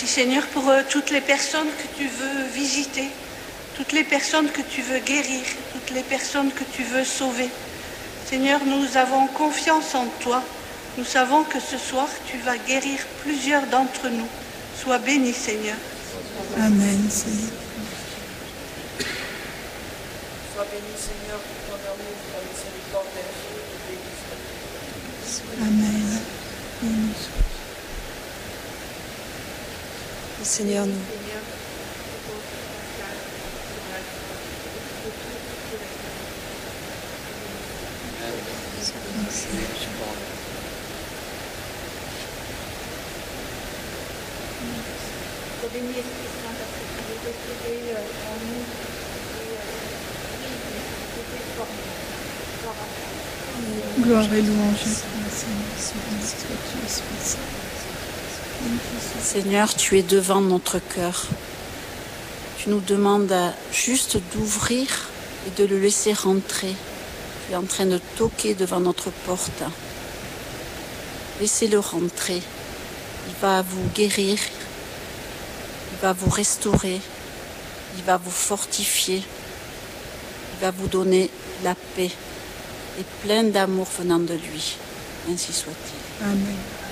Merci Seigneur pour toutes les personnes que tu veux visiter, toutes les personnes que tu veux guérir, toutes les personnes que tu veux sauver. Seigneur, nous avons confiance en toi. Nous savons que ce soir, tu vas guérir plusieurs d'entre nous. Sois béni, Seigneur. Amen, Seigneur. Sois béni, Seigneur, pour ton amour, ta miséricorde et Amen. Amen. Seigneur, nous. Gloire et louange. Seigneur, tu es devant notre cœur. Tu nous demandes juste d'ouvrir et de le laisser rentrer. Tu es en train de toquer devant notre porte. Laissez-le rentrer. Il va vous guérir. Il va vous restaurer. Il va vous fortifier. Il va vous donner la paix et plein d'amour venant de lui. Ainsi soit-il. Amen.